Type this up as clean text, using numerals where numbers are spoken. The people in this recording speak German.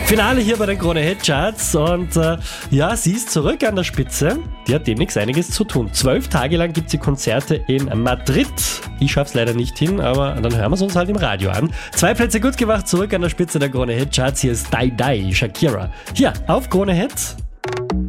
Finale hier bei den Krone Hit Charts und sie ist zurück an der Spitze. Die hat demnächst einiges zu tun. 12 Tage lang gibt sie Konzerte in Madrid. Ich schaff's leider nicht hin, aber dann hören wir es uns halt im Radio an. 2 Plätze gut gemacht, zurück an der Spitze der Krone Hit Charts. Hier ist Die Die, Shakira. Hier auf Krone Hit.